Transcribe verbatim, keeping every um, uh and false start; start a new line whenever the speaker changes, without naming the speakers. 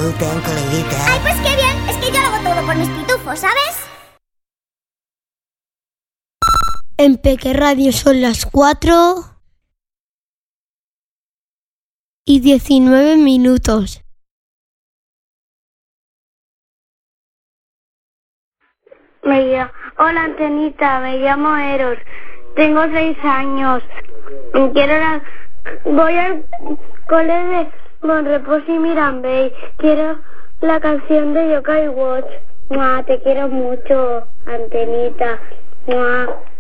gustan, coleguita?
Ay, pues qué bien. Es que yo lo hago todo por mis pitufos, ¿sabes?
En Peque Radio son las cuatro y diecinueve minutos.
Me llamo, hola Antenita, me llamo Eros, tengo seis años, quiero la, voy al cole de Bonrepós y Mirambey, quiero la canción de Yokai Watch. Mua, te quiero mucho, Antenita. Mua.